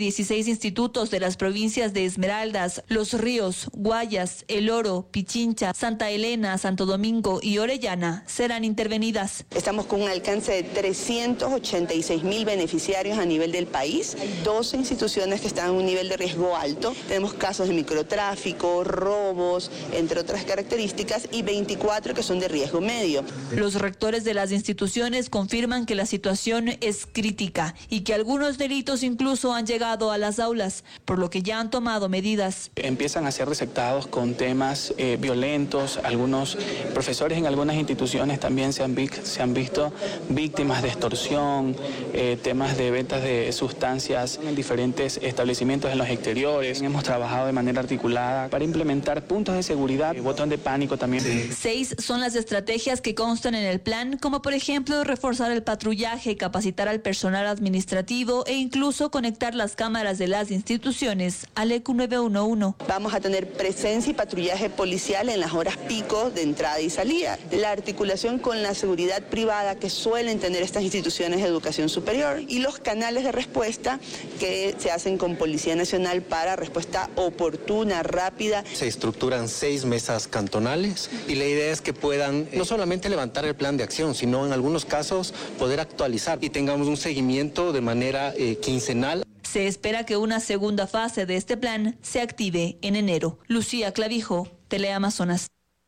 16 institutos de las provincias de Esmeraldas, Los Ríos, Guayas, El Oro, Pichincha, Santa Elena, Santo Domingo y Orellana serán intervenidas. Estamos con un alcance de 386.000 beneficiarios a nivel del país. Hay 12 instituciones que están en un nivel de riesgo alto. Tenemos casos de microtráfico, robos, entre otras características, y 24 que son de riesgo medio. Los rectores de las instituciones confirman que la situación es crítica y que algunos delitos incluso han llegado a las aulas, por lo que ya han tomado medidas. Empiezan a ser detectados con temas violentos. Algunos profesores en algunas instituciones también se han visto víctimas de extorsión, temas de ventas de sustancias en diferentes establecimientos en los exteriores. Hemos trabajado de manera articulada para implementar puntos de seguridad, botón de pánico también. 6 son las estrategias que constan en el plan, como por ejemplo reforzar el patrullaje, capacitar al personal administrativo e incluso conectar las cámaras de las instituciones al ECU 911. Vamos a tener presencia y patrullaje policial en las horas pico de entrada y salida. La articulación con la seguridad privada que suelen tener estas instituciones de educación superior y los canales de respuesta que se hacen con Policía Nacional para respuesta oportuna, rápida. Se estructuran 6 mesas cantonales y la idea es que puedan no solamente levantar el plan de acción, sino en algunos casos poder actualizar y tengamos un seguimiento de manera quincenal. Se espera que una segunda fase de este plan se active en enero. Lucía Clavijo, Teleamazonas.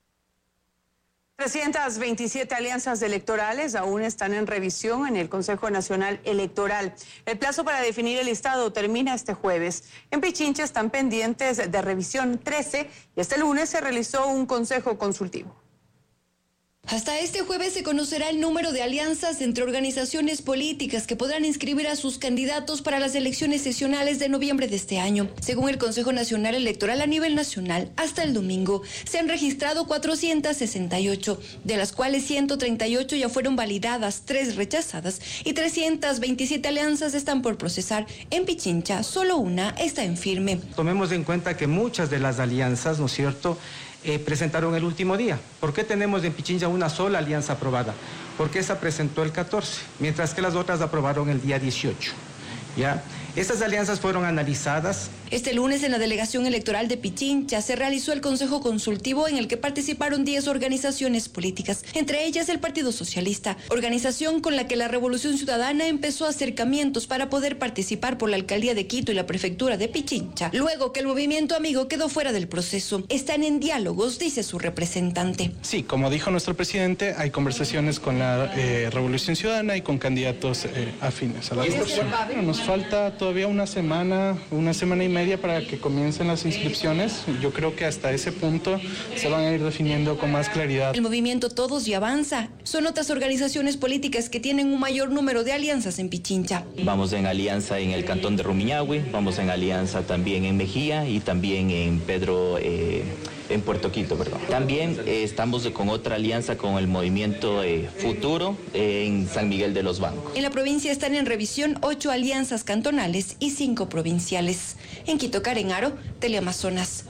327 alianzas electorales aún están en revisión en el Consejo Nacional Electoral. El plazo para definir el listado termina este jueves. En Pichincha están pendientes de revisión 13 y este lunes se realizó un consejo consultivo. Hasta este jueves se conocerá el número de alianzas entre organizaciones políticas que podrán inscribir a sus candidatos para las elecciones sesionales de noviembre de este año. Según el Consejo Nacional Electoral a nivel nacional, hasta el domingo se han registrado 468, de las cuales 138 ya fueron validadas, 3 rechazadas y 327 alianzas están por procesar. En Pichincha, solo una está en firme. Tomemos en cuenta que muchas de las alianzas, ¿no es cierto?, presentaron el último día. ¿Por qué tenemos en Pichincha una sola alianza aprobada? Porque esa presentó el 14, mientras que las otras aprobaron el día 18. ¿Ya? Estas alianzas fueron analizadas. Este lunes en la delegación electoral de Pichincha se realizó el consejo consultivo en el que participaron 10 organizaciones políticas, entre ellas el Partido Socialista, organización con la que la Revolución Ciudadana empezó acercamientos para poder participar por la alcaldía de Quito y la prefectura de Pichincha, luego que el movimiento amigo quedó fuera del proceso. Están en diálogos, dice su representante. Sí, como dijo nuestro presidente, hay conversaciones con la Revolución Ciudadana y con candidatos afines a la revolución. Bueno, nos falta todavía una semana y media para que comiencen las inscripciones. Yo creo que hasta ese punto se van a ir definiendo con más claridad. El movimiento Todos Ya Avanza. Son otras organizaciones políticas que tienen un mayor número de alianzas en Pichincha. Vamos en alianza en el cantón de Rumiñahui, vamos en alianza también en Mejía y también en en Puerto Quito, perdón. También estamos con otra alianza con el movimiento Futuro en San Miguel de los Bancos. En la provincia están en revisión 8 alianzas cantonales y 5 provinciales. En Quito, Karen Aro, Teleamazonas.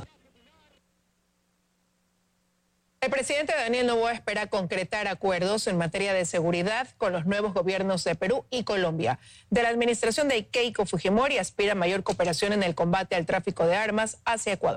El presidente Daniel Noboa espera concretar acuerdos en materia de seguridad con los nuevos gobiernos de Perú y Colombia. De la administración de Keiko Fujimori aspira a mayor cooperación en el combate al tráfico de armas hacia Ecuador.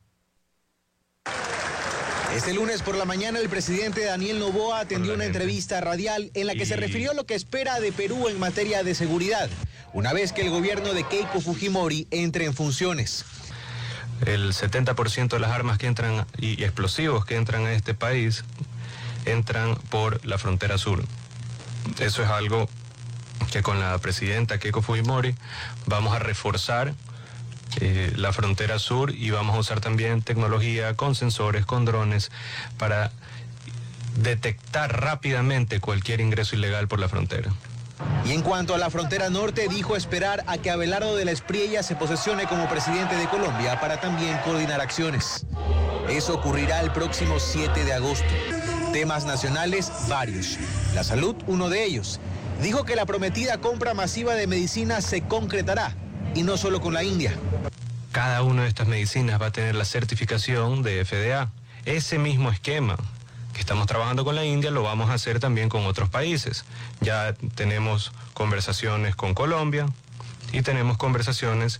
Este lunes por la mañana el presidente Daniel Noboa atendió una entrevista radial en la que se refirió a lo que espera de Perú en materia de seguridad, una vez que el gobierno de Keiko Fujimori entre en funciones. El 70% de las armas que entran y explosivos que entran a este país entran por la frontera sur. Eso es algo que con la presidenta Keiko Fujimori vamos a reforzar la frontera sur y vamos a usar también tecnología con sensores, con drones para detectar rápidamente cualquier ingreso ilegal por la frontera. Y en cuanto a la frontera norte, dijo esperar a que Abelardo de la Espriella se posesione como presidente de Colombia para también coordinar acciones. Eso ocurrirá el próximo 7 de agosto. Temas nacionales, varios. La salud, uno de ellos. Dijo que la prometida compra masiva de medicinas se concretará, y no solo con la India. Cada una de estas medicinas va a tener la certificación de FDA. Ese mismo esquema que estamos trabajando con la India lo vamos a hacer también con otros países. Ya tenemos conversaciones con Colombia y tenemos conversaciones